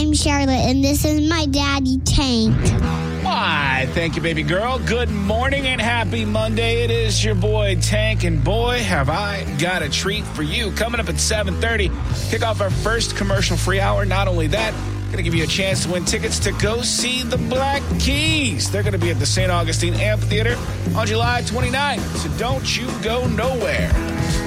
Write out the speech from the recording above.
I'm Charlotte, and this is my daddy, Tank. Why, thank you, baby girl. Good morning and happy Monday. It is your boy, Tank, and boy, have I got a treat for you. Coming up at 7:30, kick off our first commercial-free hour. Not only that, going to give you a chance to win tickets to go see the Black Keys. They're going to be at the St. Augustine Amphitheater on July 29th, so don't you go nowhere.